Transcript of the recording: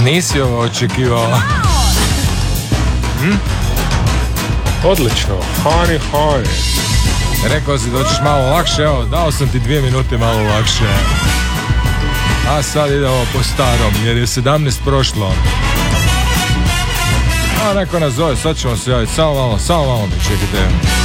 Nisi ovo očekivao. Odlično, honey. Rekao si da hoćeš malo lakše, evo, dao sam ti 2 minute malo lakše. A sad idemo po starom, jer je 17 prošlo. A neko nas zove, sad ćemo se javiti, samo malo, pričekajte.